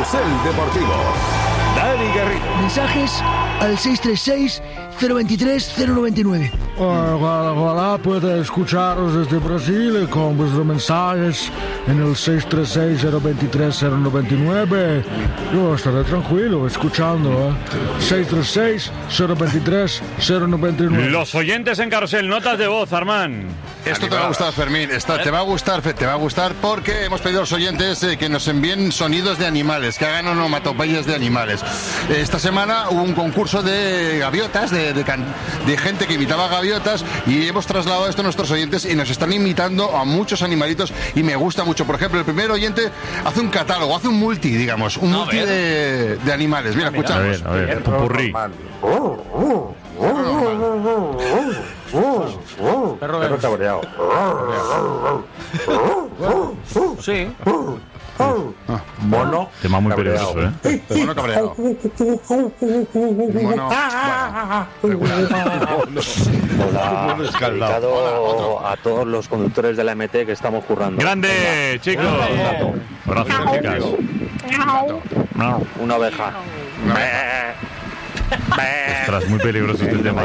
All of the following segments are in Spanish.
Carrusel Deportivo. Dani Garrido. Mensajes al 636-023-099. Ojalá pueda escucharos desde Brasil con vuestros mensajes en el 636-023-099. Yo estaré tranquilo escuchando, 636-023-099. Los oyentes en Carrusel, notas de voz, Armán. Esto te va a gustar, Fermín. Te va a gustar porque hemos pedido a los oyentes que nos envíen sonidos de animales, que hagan onomatopeyas de animales. Esta semana hubo un concurso de gaviotas, de gente que imitaba gaviotas, y hemos trasladado esto a nuestros oyentes y nos están imitando a muchos animalitos y me gusta mucho. Por ejemplo, el primer oyente hace un catálogo, hace un multi, digamos, un multi de animales. Mira, escuchamos. A ver, popurrí. Perro cabreado. Sí. Mono. Tema muy peligroso, Mono cabreado. Mono. Hola, dedicado a todos los conductores de la MT que estamos currando. ¡Grande, chicos! Gracias, chicas. Una oveja. Ostras, muy peligroso este tema,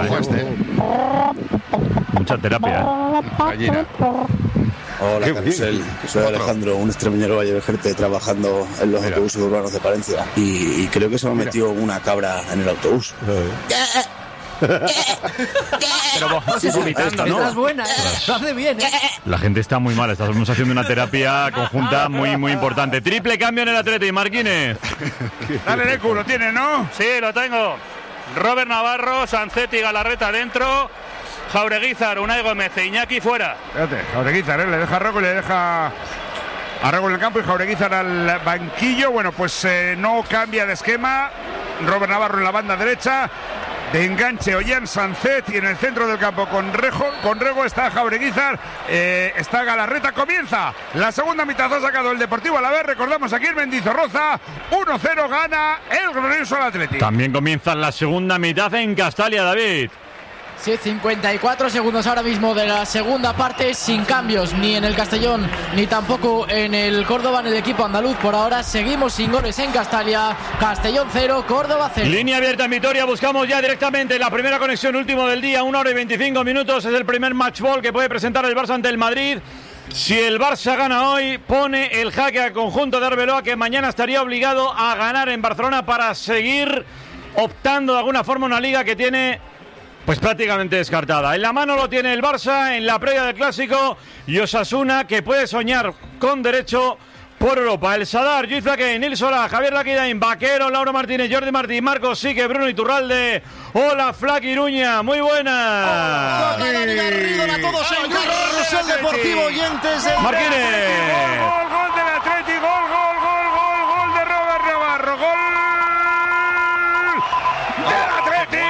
Mucha terapia, Gallina. Hola, Carrusel. Soy Alejandro, un extremeño vallevejerte trabajando en los autobuses urbanos de Palencia. Y creo que se me ha metido una cabra en el autobús. Pero vos vomitando, ¿no? Estás buena, lo hace bien, La gente está muy mal, estamos haciendo una terapia conjunta muy, muy importante. Triple cambio en el Atleti, Marquines. Dale, Necu, lo tiene, ¿no? Sí, lo tengo. Robert Navarro, Sancetti, Galarreta dentro, Jaureguizar, Unai Gómez e Iñaki fuera. Fíjate, Jaureguizar, le deja a Rocco y le deja a Rocco en el campo y Jaureguizar al banquillo. Bueno, pues no cambia de esquema. Robert Navarro en la banda derecha. De enganche Ollán Sancet, y en el centro del campo con Rego está Jaureguizar, está Galarreta. Comienza la segunda mitad, ha sacado el Deportivo Alavés, recordamos aquí en Mendizorroza, 1-0 gana el glorioso Atlético. También comienza la segunda mitad en Castalia, David. Sí, 54 segundos ahora mismo de la segunda parte, sin cambios ni en el Castellón ni tampoco en el Córdoba, en el equipo andaluz. Por ahora seguimos sin goles en Castalia. Castellón 0, Córdoba 0. Línea abierta en Vitoria, buscamos ya directamente la primera conexión, último del día, 1 hora y 25 minutos. Es el primer match ball que puede presentar el Barça ante el Madrid. Si el Barça gana hoy, pone el jaque al conjunto de Arbeloa, que mañana estaría obligado a ganar en Barcelona para seguir optando de alguna forma una liga que tiene pues prácticamente descartada. En la mano lo tiene el Barça en la previa del Clásico, y Osasuna, que puede soñar con derecho por Europa. El Sadar, Lluís Flaque, Nil Solá, Javier Laquidain, Vaquero, Lauro Martínez, Jordi Martí, Marcos Sique, Bruno Iturralde. Hola, Flaque Iruña, muy buenas. Hola, Dani Garrido, a todos en Carrusel Deportivo, oyentes del Martínez. Gol del Atlético, gol de Robert Navarro, gol del Atlético.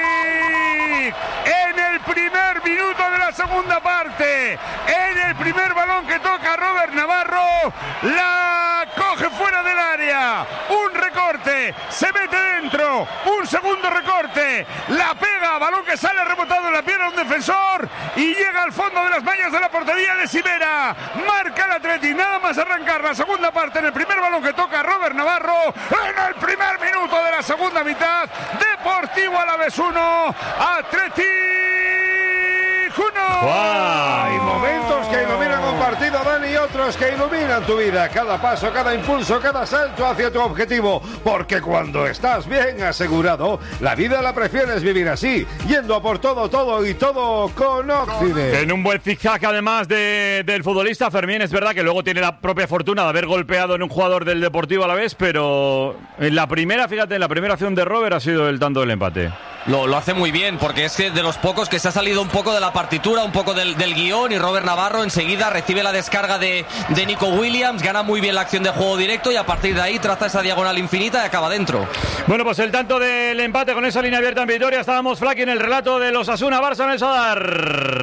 En el primer minuto de la segunda parte, en el primer balón que toca Robert Navarro, la coge fuera del área, un recorte, se mete dentro, un segundo recorte, la pega, balón que sale rebotado en la pierna de un defensor y llega al fondo de las mallas de la portería de Sivera. Marca el Atleti, nada más arrancar la segunda parte, en el primer balón que toca Robert Navarro, en el primer minuto de la segunda mitad. Deportivo Alavés 1, Atleti 1. Hay momentos que iluminan un partido, Dani, y otros que iluminan tu vida. Cada paso, cada impulso, cada salto hacia tu objetivo. Porque cuando estás bien asegurado, la vida la prefieres vivir así, yendo a por todo y todo con Occident. En un buen zigzag, además del futbolista Fermín, es verdad que luego tiene la propia fortuna de haber golpeado en un jugador del Deportivo Alavés, pero en la primera, fíjate, en la primera acción de Robert ha sido el tanto del empate. Lo hace muy bien, porque es que de los pocos que se ha salido un poco de la partitura, un poco del guión, y Robert Navarro enseguida recibe la descarga de Nico Williams, gana muy bien la acción de juego directo y a partir de ahí traza esa diagonal infinita y acaba dentro. Bueno, pues el tanto del empate con esa línea abierta en Vitoria. Estábamos, Flaque, en el relato de los Osasuna Barça en el Sadar. Muy buenas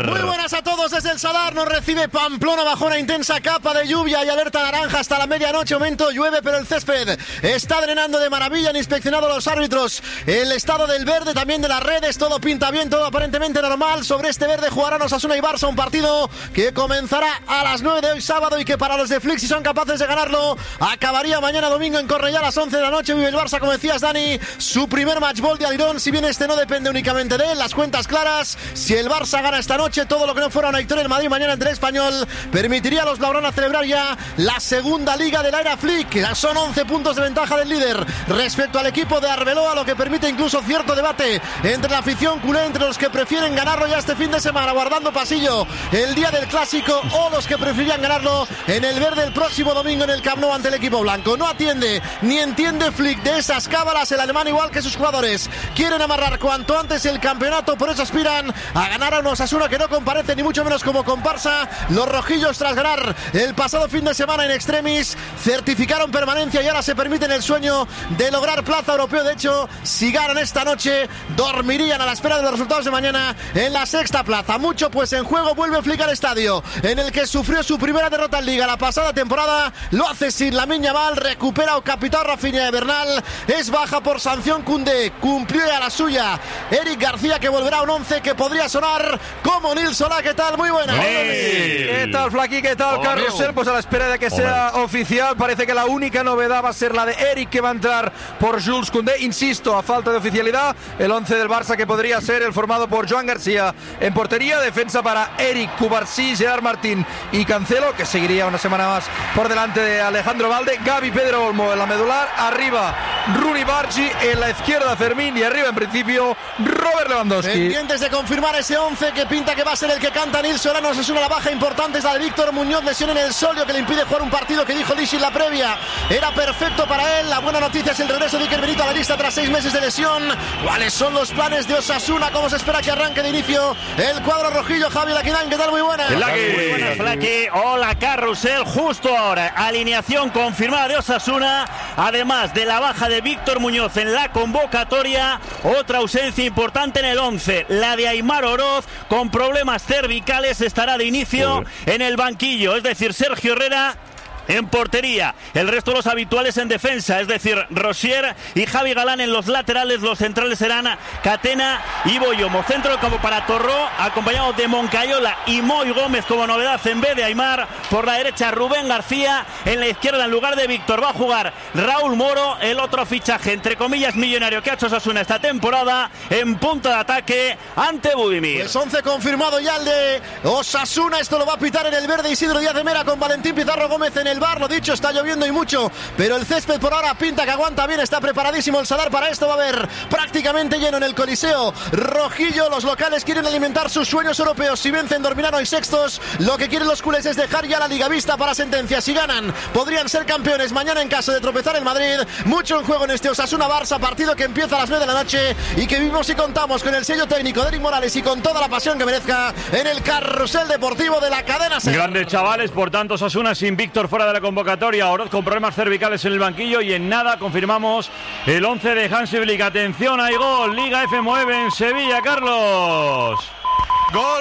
días a todos desde el Sadar. Nos recibe Pamplona bajo una intensa capa de lluvia y alerta naranja hasta la medianoche. Momento llueve, pero el césped está drenando de maravilla. Han inspeccionado los árbitros el estado del verde, también de las redes. Todo pinta bien, todo aparentemente normal. Sobre este verde jugarán Osasuna y Barça, un partido que comenzará a las 9 de hoy sábado y que para los de Flick, si son capaces de ganarlo, acabaría mañana domingo en Cornellá a las 11 de la noche. Vive el Barça, como decías, Dani, su primer match ball de Alirón. Si bien este no depende únicamente de él, las cuentas claras. Si el Barça gana esta noche, todo lo que no fuera una victoria en Madrid mañana entre el Español permitiría a los blaugrana celebrar ya la segunda liga de la era Flick. Son 11 puntos de ventaja del líder respecto al equipo de Arbeloa, lo que permite incluso cierto debate entre la afición culé, entre los que prefieren ganarlo ya este fin de semana guardando pasillo el día del clásico, o los que preferirían ganarlo en el verde el próximo domingo en el Camp Nou ante el equipo blanco. No atiende ni entiende Flick de esas cábalas. El alemán, igual que sus jugadores, quieren amarrar cuanto antes el campeonato, por eso aspiran a ganar a un Osasuna que no comparece ni mucho menos como comparsa. Los rojillos, tras ganar el pasado fin de semana en extremis, certificaron permanencia y ahora se permiten el sueño de lograr plaza europeo. De hecho, si ganan esta noche, dormirían a la espera de los resultados de mañana en la sexta plaza. Mucho pues en juego. Vuelve Flick al estadio en el que sufrió su primera derrota en Liga la pasada temporada. Lo hace sin Lamine Yamal, recupera o capitán Rafinha de Bernal. Es baja por sanción Koundé, cumplió a la suya Eric García, que volverá a un 11 que podría sonar como Nil Solá. ¿Qué tal? Muy buenas. ¿Qué tal, Flaqui? ¿Qué tal, Carrusel? Pues a la espera de que sea oficial, parece que la única novedad va a ser la de Eric, que va a entrar por Jules Koundé. Insisto, a falta de oficialidad, el 11 del Barça, que podría ser el formado por Joan García en portería, defensa para Eric, Cubarsí, Gerard Martín y Cancelo, que seguiría una semana más por delante de Alejandro Valde, Gavi, Pedro Olmo en la medular, arriba Rooney, Bargi, en la izquierda Fermín y arriba en principio Robert Lewandowski. Pendientes de confirmar ese 11 que pinta que va a ser el que canta Nil Solá. Nos es una la baja importante, es la de Víctor Muñoz, lesión en el solio que le impide jugar un partido que dijo Lisi en la previa era perfecto para él. La buena noticia es el regreso de Iker Benito a la lista tras 6 meses de lesión. ¿Cuáles son los planes de Osasuna? ¿Cómo se espera que arranque de inicio el cuadro rojillo? Javi Laquidán, ¿qué tal? Muy buenas. Muy buenas, Flaqui. Hola, Carrusel. Justo ahora, alineación confirmada de Osasuna, además de la baja de Víctor Muñoz en la convocatoria. Otra ausencia importante en el 11, la de Aimar Oroz, con problemas cervicales, estará de inicio en el banquillo, es decir, Sergio Herrera en portería, el resto de los habituales en defensa, es decir, Rosier y Javi Galán en los laterales. Los centrales serán Catena y Boyomo. Centro del campo para Torró, acompañado de Moncayola y Moy Gómez como novedad en vez de Aimar. Por la derecha Rubén García, en la izquierda en lugar de Víctor va a jugar Raúl Moro, el otro fichaje entre comillas millonario que ha hecho Osasuna esta temporada en punta de ataque ante Budimir. Es 11 confirmado ya el de Osasuna. Esto lo va a pitar en el verde Isidro Díaz de Mera con Valentín Pizarro Gómez en el bar. Lo dicho, está lloviendo y mucho, pero el césped por ahora pinta que aguanta bien. Está preparadísimo el Sadar para esto. Va a haber prácticamente lleno en el Coliseo rojillo. Los locales quieren alimentar sus sueños europeos. Si vencen, dormirán hoy sextos. Lo que quieren los culés es dejar ya la liga vista para sentencia. Si ganan, podrían ser campeones mañana en caso de tropezar el Madrid. Mucho en juego en este Osasuna-Barça, partido que empieza a las 9 de la noche y que vivimos y contamos con el sello técnico de Eric Morales y con toda la pasión que merezca en el Carrusel Deportivo de la cadena SER. Grandes chavales, por tanto, Osasuna sin Víctor fuera de la convocatoria, Oroz con problemas cervicales en el banquillo y en nada confirmamos el 11 de Hansi Flick. Atención, hay gol, Liga F9 en Sevilla, Carlos. Gol,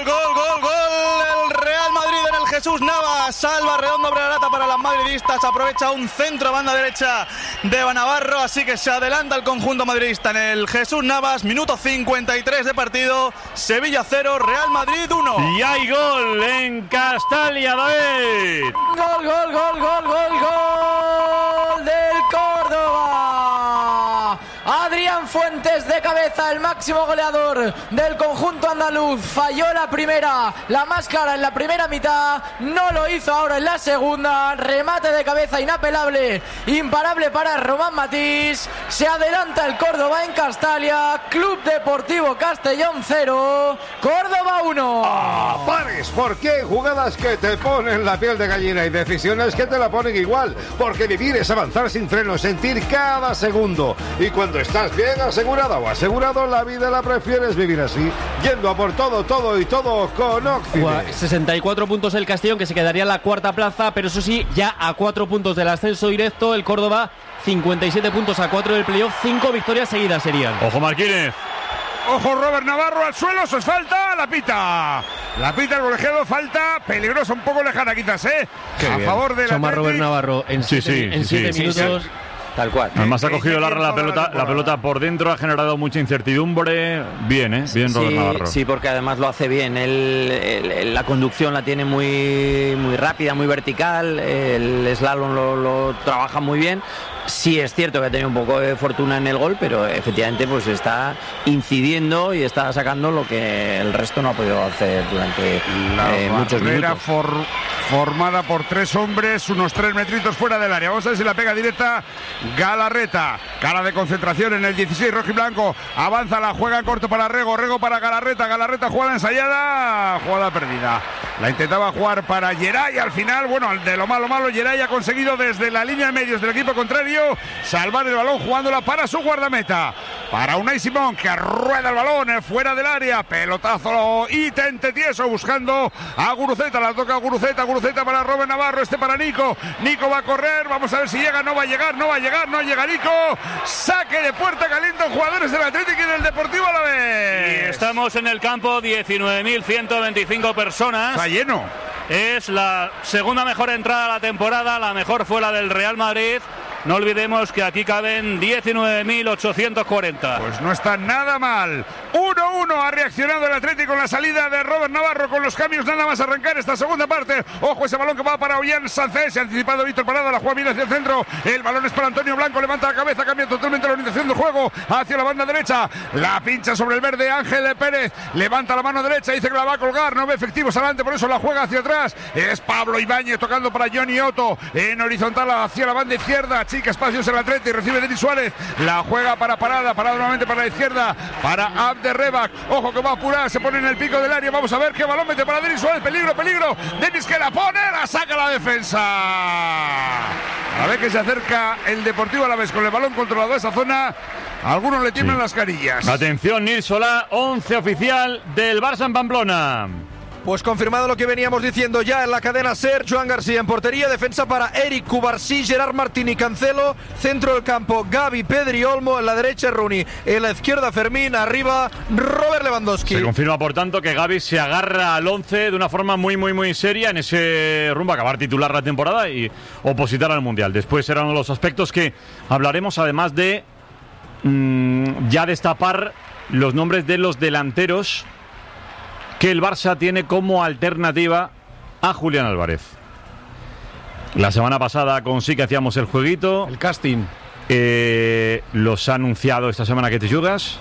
el Real Madrid en el Jesús Navas, salva redondo sobre la lata para las madridistas, aprovecha un centro a banda derecha de Navarro, así que se adelanta el conjunto madridista en el Jesús Navas, minuto 53 de partido, Sevilla 0, Real Madrid 1. Y hay gol en Castalia, David. Gol del Córdoba. Adrián Fuentes de cabeza, el máximo goleador del conjunto andaluz. Falló la primera, la más clara en la primera mitad, no lo hizo ahora en la segunda. Remate de cabeza inapelable, imparable para Román Matís. Se adelanta el Córdoba en Castalia. Club Deportivo Castellón 0, Córdoba 1. Pares, porque hay jugadas que te ponen la piel de gallina y decisiones que te la ponen igual, porque vivir es avanzar sin freno, sentir cada segundo, y cuando estás bien asegurada o asegurado, la vida la prefieres vivir así, yendo a por todo y todo con Occident. 64 puntos el Castellón, que se quedaría en la cuarta plaza, pero eso sí, ya a 4 puntos del ascenso directo. El Córdoba 57 puntos a 4 del playoff, 5 victorias seguidas serían. Ojo Martínez. Ojo Robert Navarro al suelo, se falta, la pita La pita el colegiado, falta peligrosa, un poco lejana quizás, a favor de la Toma Robert Navarro en 7 minutos. Sí. Tal cual. Además ha cogido la pelota por dentro, ha generado mucha incertidumbre. Bien, bien Robert Navarro. Sí, porque además lo hace bien. La conducción la tiene muy, muy rápida, muy vertical. El slalom lo trabaja muy bien. Sí es cierto que ha tenido un poco de fortuna en el gol, pero efectivamente pues está incidiendo y está sacando lo que el resto no ha podido hacer durante muchos minutos. Formada por 3 hombres, unos 3 metritos fuera del área. Vamos a ver si la pega directa Galarreta. Cara de concentración en el 16 rojo y blanco. Avanza, la juega en corto para Rego para Galarreta. Galarreta, jugada ensayada, jugada perdida. La intentaba jugar para Geray. Al final, bueno, de lo malo, Geray ha conseguido desde la línea de medios del equipo contrario salvar el balón jugándola para su guardameta. Para Unai Simón, que rueda el balón fuera del área. Pelotazo y tente tieso buscando a Guruceta. La toca Guruceta para Robert Navarro, para Nico. Nico va a correr, vamos a ver si llega, no llega Nico. Saque de puerta, calientan jugadores del Atlético y del Deportivo Alavés. Y estamos en el campo, 19.125 personas. Está lleno. Es la segunda mejor entrada de la temporada, la mejor fue la del Real Madrid. No olvidemos que aquí caben 19.840. Pues no está nada mal. 1-1 ha reaccionado el Atlético con la salida de Robert Navarro, con los cambios nada más arrancar esta segunda parte. Ojo ese balón que va para Ollán Sánchez. Se ha anticipado Víctor Parada, la juega bien hacia el centro. El balón es para Antonio Blanco, levanta la cabeza, cambia totalmente la orientación del juego hacia la banda derecha. La pincha sobre el verde Ángel Pérez. Levanta la mano derecha, dice que la va a colgar. No ve efectivos adelante, por eso la juega hacia atrás. Es Pablo Ibáñez tocando para Johnny Otto. En horizontal hacia la banda izquierda. Chica espacios el Atleti, recibe Denis Suárez, la juega para Parada nuevamente para la izquierda, para Abderrebak, ojo que va a apurar, se pone en el pico del área, vamos a ver qué balón mete para Denis Suárez, peligro, Denis que la pone, la saca la defensa. A ver que se acerca el Deportivo Alavés con el balón controlado a esa zona. Algunos le tiemblan las carillas. Atención, Nils Solá, 11 oficial del Barça en Pamplona. Pues confirmado lo que veníamos diciendo ya en la cadena SER. Joan García en portería, defensa para Eric Cubarsí, Gerard Martín y Cancelo, centro del campo Gavi, Pedri, Olmo, en la derecha Rooney, en la izquierda Fermín, arriba Robert Lewandowski. Se confirma por tanto que Gavi se agarra al 11 de una forma muy seria en ese rumbo a acabar titular la temporada y opositar al Mundial. Después serán uno de los aspectos que hablaremos, además de ya destapar los nombres de los delanteros que el Barça tiene como alternativa a Julián Álvarez. La semana pasada con sí que hacíamos el jueguito. El casting. Los ha anunciado esta semana que te jugas.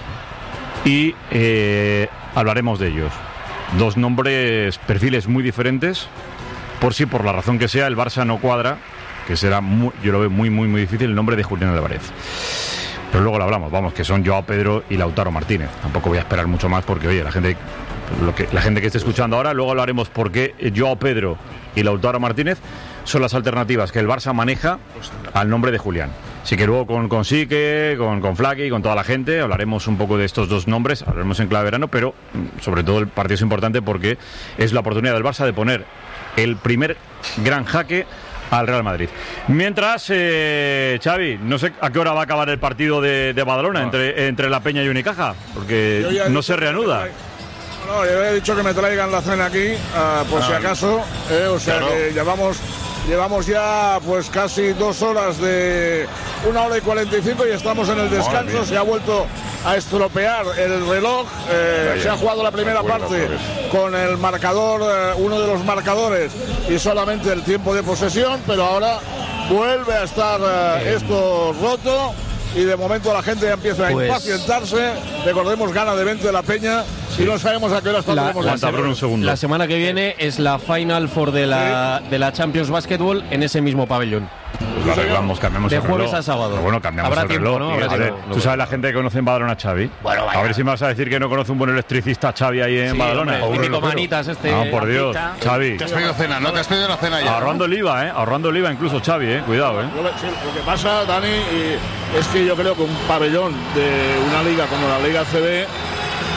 Y hablaremos de ellos. 2 nombres, perfiles muy diferentes. Por la razón que sea, el Barça no cuadra. Que será, yo lo veo muy difícil, el nombre de Julián Álvarez. Pero luego lo hablamos, vamos, que son Joao Pedro y Lautaro Martínez. Tampoco voy a esperar mucho más porque, oye, la gente que esté escuchando ahora, luego hablaremos por qué Joao Pedro y Lautaro Martínez son las alternativas que el Barça maneja al nombre de Julián. Así que luego con Sique, con Flaky y con toda la gente hablaremos un poco de estos 2 nombres, hablaremos en clave verano, pero sobre todo el partido es importante porque es la oportunidad del Barça de poner el primer gran jaque al Real Madrid. Mientras, Xavi, no sé a qué hora va a acabar el partido de Badalona entre La Peña y Unicaja, porque no se reanuda. No, yo he dicho que me traigan la cena aquí, por si acaso, o sea claro. Que llevamos ya pues casi 2 horas de 1 hora y 45 y estamos en el descanso. Se ha vuelto a estropear el reloj, se ha jugado la primera parte con el marcador, uno de los marcadores y solamente el tiempo de posesión, pero ahora vuelve a estar esto roto. Y de momento la gente ya empieza a impacientarse. Recordemos, gana de 20 La Peña y no sabemos a qué hora La semana que viene es la Final Four de la Champions Basketball en ese mismo pabellón. Pues lo arreglamos, cambiamos de el reloj. jueves a sábado. Pero bueno, cambiamos el reloj. ¿No? Tú sabes la gente que conoce en Badalona a Xavi. Bueno, a ver si me vas a decir que no conoce un buen electricista Xavi ahí en Badalona. Mítico Manitas No, por Dios, Xavi. Te has pedido cena, ¿no? Te has pedido la cena ya. Ahorrando el IVA, ahorrando el IVA incluso Xavi, cuidado, Sí, lo que pasa, Dani, es que yo creo que un pabellón de una liga como la Liga CB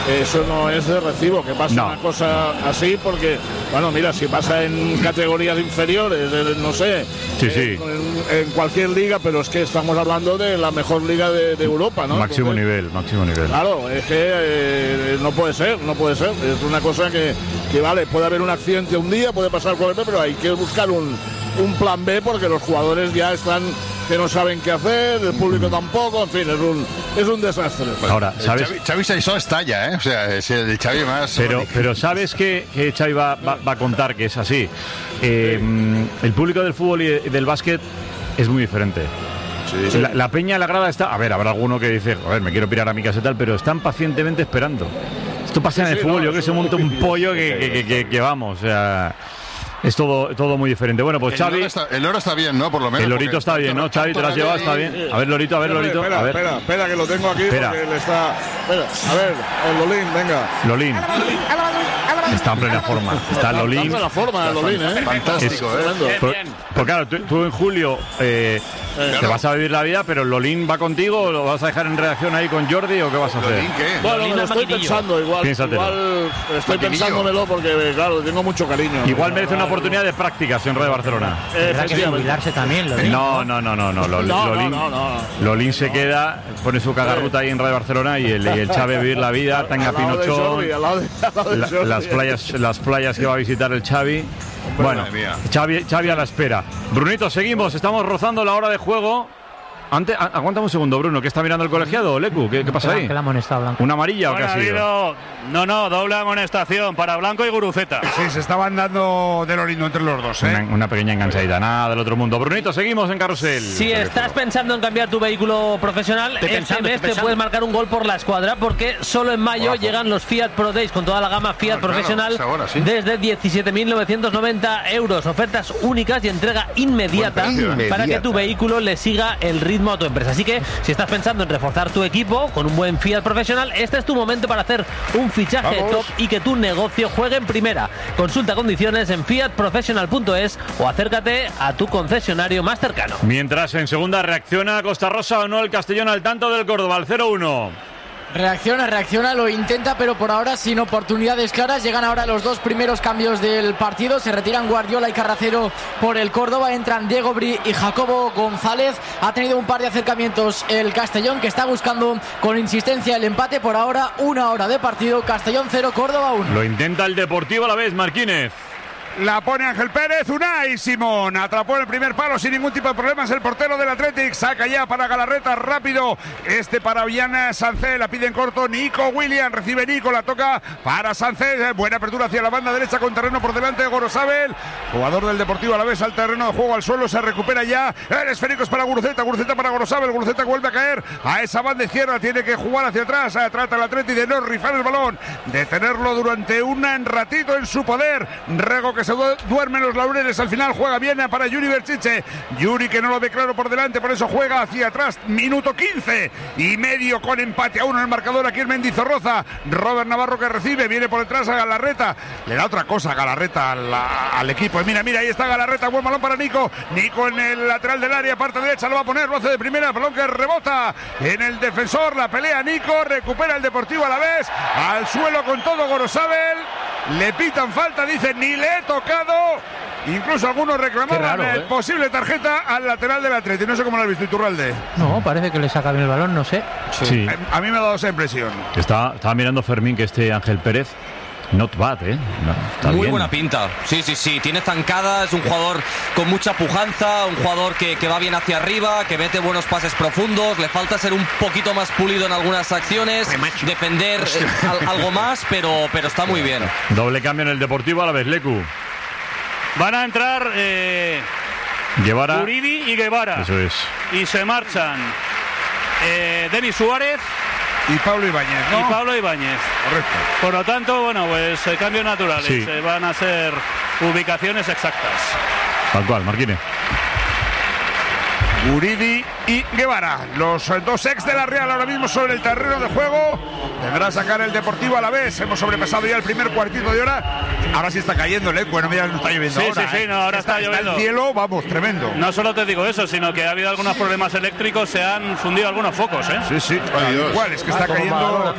eso no es de recibo, que pase una cosa así, porque, bueno, mira, si pasa en categorías inferiores, no sé, en cualquier liga, pero es que estamos hablando de la mejor liga de Europa, ¿no? Máximo nivel. Claro, es que no puede ser. Es una cosa que vale, puede haber un accidente un día, puede pasar cualquier, pero hay que buscar un plan B, porque los jugadores ya están que no saben qué hacer, el público tampoco, en fin, es un desastre. Ahora, ¿sabes? Xavi Saizó estalla, ¿eh? O sea, es el Xavi más... Pero ¿sabes que Xavi va a contar que es así? El público del fútbol y del básquet es muy diferente. Sí. La peña, la grada está... A ver, habrá alguno que dice, me quiero pirar a mi casa y tal, pero están pacientemente esperando. Esto pasa en el fútbol, yo creo que se monta un pollo que vamos, o sea... Es todo muy diferente. Bueno, pues Xavi... El loro está bien, ¿no? Por lo menos. El lorito está bien, ¿no? Xavi, ¿te lo has llevado? Está bien. A ver, Lorito. Espera, que lo tengo aquí, porque él está... Espera, a ver, el Lolín, venga. Lolín. Está en plena forma. Está Lolín. Está en plena forma el Lolín, ¿eh? Fantástico, Pues claro, tú en julio te vas a vivir la vida, pero Lolín va contigo, o lo vas a dejar en redacción ahí con Jordi, o qué vas a hacer. ¿Lolín qué? Bueno, me lo estoy pensando igual estoy pensándomelo, porque claro, tengo mucho cariño. Igual merece una oportunidad de prácticas en Radio Barcelona. Tendrá que jubilarse también, Lolín. No. Lolín se queda, pone su cagarruta ahí en Radio Barcelona, y el Xavi vivir la vida, Tanga Pinochón, las playas que va a visitar el Xavi. Bueno, Xavi a la espera. Brunito, seguimos, estamos rozando la hora de juego. Antes, aguántame un segundo, Bruno, que está mirando el colegiado, Lecu, ¿qué pasa ahí? Que la amonestado Blanco. ¿Una amarilla o qué ha sido? No, doble amonestación para Blanco y Guruceta. Sí, se estaban dando de lo lindo entre los dos, ¿eh? Una pequeña enganchadita, nada del otro mundo. Brunito, seguimos en Carrusel. Si estás pensando en cambiar tu vehículo profesional, este mes te puedes marcar un gol por la escuadra, porque solo en mayo llegan los Fiat Pro Days con toda la gama Fiat profesional desde 17.990 euros. Ofertas únicas y entrega inmediata para que tu vehículo le siga el ritmo a tu empresa. Así que si estás pensando en reforzar tu equipo con un buen Fiat profesional, este es tu momento para hacer un fichaje top y que tu negocio juegue en primera. Consulta condiciones en fiatprofessional.es o acércate a tu concesionario más cercano. Mientras en segunda reacciona Costa Rosa o no el Castellón al tanto del Córdoba, al 0-1. Reacciona, lo intenta, pero por ahora sin oportunidades claras. Llegan ahora los dos primeros cambios del partido. Se retiran Guardiola y Carracero por el Córdoba. Entran Diego Bri y Jacobo González. Ha tenido un par de acercamientos el Castellón, que está buscando con insistencia el empate. Por ahora, 1 hora de partido. Castellón 0, Córdoba 1. Lo intenta el Deportivo a la vez, Marquínez. La pone Ángel Pérez, Unai Simón atrapó el primer palo sin ningún tipo de problemas el portero del Athletic, saca ya para Galarreta, rápido para Viana Sánchez, la pide en corto Nico Williams, recibe Nico, la toca para Sánchez, buena apertura hacia la banda derecha con terreno por delante de Gorosabel, jugador del Deportivo Alavés al terreno de juego, al suelo, se recupera ya, el esférico es para Guruceta para Gorosabel, Guruceta vuelve a caer a esa banda izquierda, tiene que jugar hacia atrás, trata el Athletic de no rifar el balón, de tenerlo durante un ratito en su poder, Rego que se duerme en los laureles, al final juega bien para Yuri Berchiche, Yuri que no lo ve claro por delante, por eso juega hacia atrás, minuto 15 y medio con empate a 1 en el marcador aquí en Mendizorroza, Robert Navarro que recibe, viene por detrás a Galarreta, le da otra cosa a Galarreta al equipo, mira, ahí está Galarreta, buen balón para Nico en el lateral del área, parte derecha, lo va a poner, lo hace de primera, balón que rebota en el defensor, la pelea Nico, recupera el Deportivo Alavés, al suelo con todo Gorosabel, le pitan falta, dice ni le he tocado, incluso algunos reclamaban posible tarjeta al lateral del Atleti, no sé cómo lo has visto, Iturralde. No, parece que le saca bien el balón, no sé. Sí. A mí me ha dado esa impresión. Estaba mirando Fermín que Ángel Pérez not bad, ¿eh? No, está muy bien. Buena pinta. Sí. Tiene zancada, es un jugador con mucha pujanza, un jugador que va bien hacia arriba, que mete buenos pases profundos. Le falta ser un poquito más pulido en algunas acciones, defender algo más, pero está muy bien. Doble cambio en el Deportivo a la vez, Lecu. Van a entrar Guevara, Uribe y Guevara. Eso es. Y se marchan Denis Suárez y Pablo Ibáñez, ¿no? Correcto. Por lo tanto, bueno, pues cambios naturales. Sí. Van a ser ubicaciones exactas. Tal cual, Marquínez. Uribe y Guevara, los dos ex de la Real ahora mismo sobre el terreno de juego. Tendrá a sacar el Deportivo Alavés. Hemos sobrepasado ya el primer cuartito de hora. Ahora sí está cayendo el bueno, mira, no está lloviendo Sí, ahora. sí, no, ahora está lloviendo. El cielo, vamos, tremendo. No solo te digo eso, sino que ha habido algunos problemas eléctricos, se han fundido algunos focos, ¿eh? Sí, sí, igual, es que está cayendo.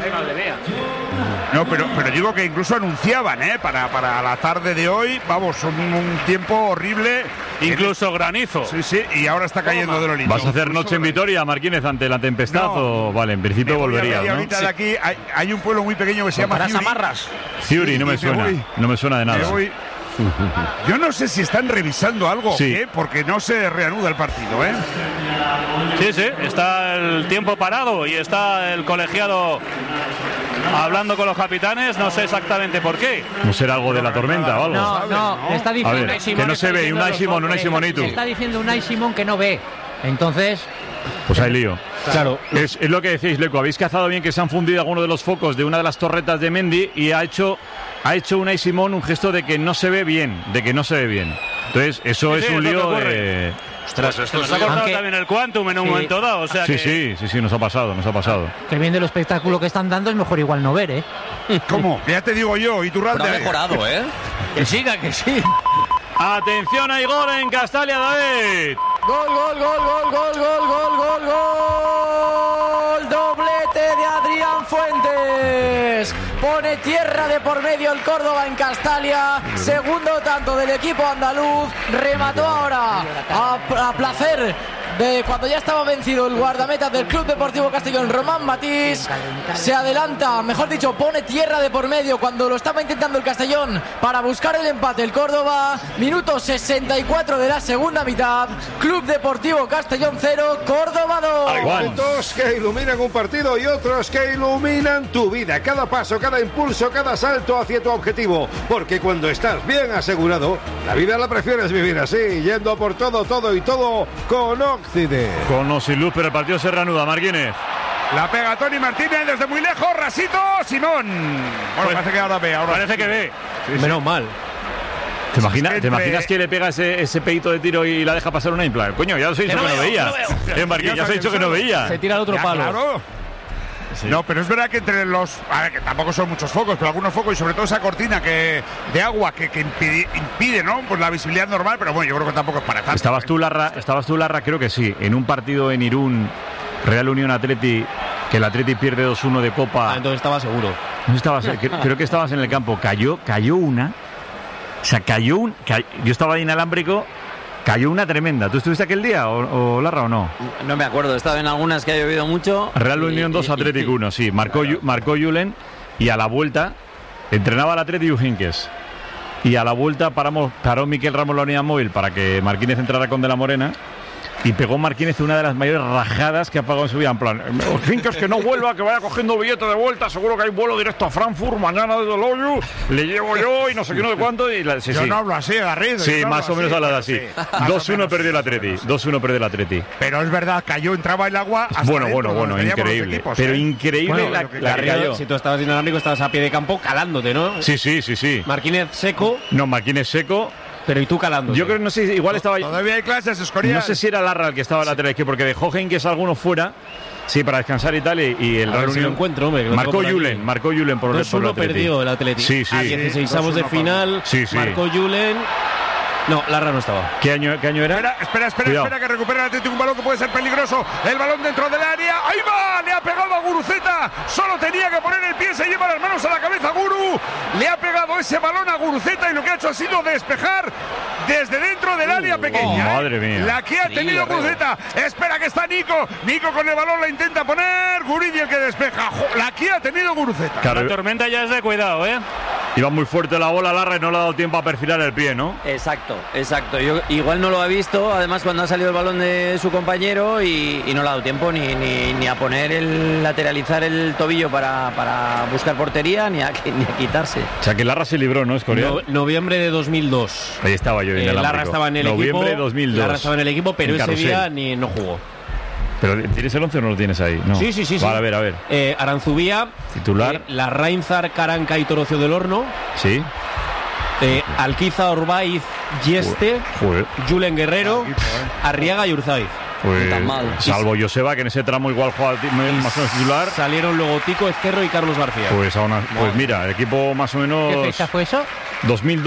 No, pero digo que incluso anunciaban, para la tarde de hoy, vamos, un tiempo horrible. Incluso granizo. Sí, sí, y ahora está cayendo de lo lindo. ¿Vas a hacer noche en Vitoria, Martínez, ante la tempestad? O vale, en principio volverías, ¿no? Ahorita de aquí hay un pueblo muy pequeño que se llama Ciuri, no me suena. No me suena de nada. Yo no sé si están revisando algo, Sí. porque no se reanuda el partido, ¿eh? Sí, sí, está el tiempo parado y está el colegiado hablando con los capitanes, no sé exactamente por qué. ¿No será algo de la tormenta o algo? No, le está diciendo A ver, Unai Simón, que no se ve, Unai Simón, Unai Simonitu. Está diciendo Unai Simón que no ve. Entonces, Pues hay lío. Claro. Es lo que decís, Leco. Habéis cazado bien que se han fundido algunos de los focos de una de las torretas de Mendy y ha hecho Unai Simón un gesto de que no se ve bien, Entonces, eso Sí, es un lo que lío ocurre. de... Ostras, se nos ha cortado también el Quantum en un momento dado, o sea Sí, que... sí, nos ha pasado. que viendo el espectáculo que están dando es mejor igual no ver, ¿eh? ¿Cómo? Ya te digo yo, Iturralde. Pero ha mejorado, ¿eh? Que siga, que sí. Atención, hay gol en Castalia, David. Gol, gol, gol, gol, gol, gol, gol, gol, gol. Doblete de Adrián Fuentes. Pone tierra de por medio el Córdoba en Castalia. Segundo tanto del equipo andaluz. Remató ahora a placer de cuando ya estaba vencido el guardameta del Club Deportivo Castellón, Román Matís. Se adelanta, mejor dicho, pone tierra de por medio cuando lo estaba intentando el Castellón para buscar el empate. El Córdoba, minuto 64 de la segunda mitad. Club Deportivo Castellón 0, Córdoba 2. Hay momentos que iluminan un partido y otros que iluminan tu vida. Cada paso, cada impulso, cada salto hacia tu objetivo. Porque cuando estás bien asegurado, la vida la prefieres vivir así, yendo por todo y todo con Occident. Con o sin luz, pero el partido se reanuda, Marquínez. La pega Tony Martínez desde muy lejos, Rasito Simón. Bueno, parece que ahora ve. Parece que ve. Menos mal. ¿Te imaginas que le pega ese pedito de tiro y la deja pasar una impla? Coño, ya os he dicho que no veía. Marquín, ya os he dicho que no veía. Se tira al otro palo. Claro. Sí. No, pero es verdad que entre los... A ver, que tampoco son muchos focos, pero algunos focos y sobre todo esa cortina de agua que impide, ¿no? Pues la visibilidad normal, pero bueno, yo creo que tampoco es para tanto. ¿Estabas tú, Larra? Creo que sí. En un partido en Irún, Real Unión Atleti, que el Atleti pierde 2-1 de Copa. Entonces estaba seguro. No estabas, creo que estabas en el campo. Cayó una... O sea, yo estaba ahí inalámbrico, cayó una tremenda. ¿Tú estuviste aquel día, o Larra, o no? No me acuerdo, estaba en algunas que ha llovido mucho. Real Unión 2, Atlético 1, sí. Marcó Julen y a la vuelta entrenaba al Atleti Ujinkes. Y a la vuelta paró Miquel Ramos la unidad móvil para que Marquínez entrara con De la Morena. Y pegó Marquínez una de las mayores rajadas que ha pagado en su vida. En plan, Ujinkes que no vuelva, que vaya cogiendo billete de vuelta. Seguro que hay vuelo directo a Frankfurt mañana desde el hoyo. Le llevo yo y no sé qué, no sé cuánto. Y yo no hablo así, Garrido. Sí, más o menos hablas así. 2-1 perdió el Atleti. 2-1 perdió el Atleti. Pero es verdad, entraba el agua hasta bueno, increíble. Equipos, pero increíble la que cayó. Si tú estabas inalámbrico, estabas a pie de campo calándote, ¿no? Sí. Marquínez seco. No, Marquínez seco. Pero ¿y tú calando? Yo creo, no sé, igual estaba... Todavía hay clases, Escorial. No sé si era Larra el que estaba lateral izquierdo, porque dejó Henkes algunos fuera, sí, para descansar y tal, y el Real Unión... encuentro, hombre, marcó Julen por el 2-1 perdió el Atlético. Sí. A 16avos de final, marcó Julen... No, Larra no estaba. ¿Qué año era? Espera, que recupera el Atlético un balón que puede ser peligroso. El balón dentro del área. ¡Ahí va! Le ha pegado a Guruceta. Solo tenía que poner el pie. Se lleva las manos a la cabeza Guru. Le ha pegado ese balón a Guruceta y lo que ha hecho ha sido despejar desde dentro del área pequeña. Madre mía. La que ha tenido Guruceta. Espera que está Nico. Nico con el balón la intenta poner. Guridi el que despeja. La que ha tenido Guruceta. Claro. La tormenta ya es de cuidado, ¿eh? Iba muy fuerte la bola, Larra, y no le ha dado tiempo a perfilar el pie, ¿no? Exacto. Yo igual no lo ha visto, además cuando ha salido el balón de su compañero y no le ha dado tiempo ni a poner lateralizar el tobillo para buscar portería ni a quitarse. O sea que Larra se libró, ¿no? Escorial. Noviembre de 2002. Ahí estaba yo en el Larra estaba en el equipo. Noviembre de 2002. Larra estaba en el equipo, pero ese día no jugó. ¿Pero tienes el 11 o no lo tienes ahí? No. Sí. Vale, a ver. Aranzubía. Titular. Larrainzar, Caranca y Torocio del Horno. Sí. Alquiza, Orbaiz, Yeste, Julen Guerrero, Arriaga y Urzaiz. Salvo Joseba, que en ese tramo igual juega más o menos titular. Salieron luego Tico, Ezquerro y Carlos García. Pues mira, el equipo más o menos... ¿Qué fecha fue eso? 2002.